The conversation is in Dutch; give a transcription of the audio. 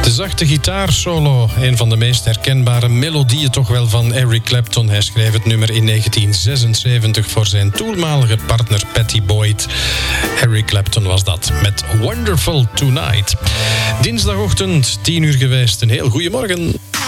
De zachte gitaarsolo, een van de meest herkenbare melodieën toch wel van Eric Clapton. Hij schreef het nummer in 1976 voor zijn toenmalige partner Pattie Boyd. Eric Clapton was dat, met Wonderful Tonight. Dinsdagochtend, 10 uur geweest. Een heel goeiemorgen.